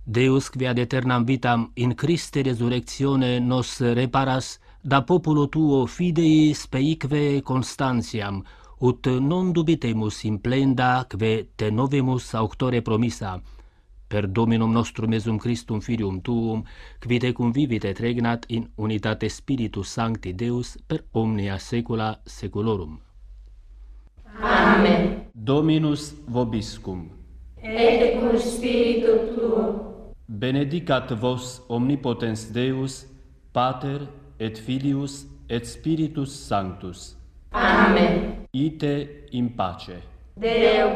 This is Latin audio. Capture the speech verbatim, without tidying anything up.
Deus qui ad aeternam vitam in Christe resurrectione nos reparas, da populo tuo fidei speique constantiam, ut non dubitemus implenda que te novemus auctore promissa, per Dominum nostrum Iesum Christum Filium tuum, qui te convivit et regnat in unitate Spiritus Sancti Deus per omnia saecula saeculorum. Amen. Dominus vobiscum. Et cum spiritu tuo. Benedicat vos omnipotens Deus, Pater et Filius et Spiritus Sanctus. Amen. Ite in pace. Deo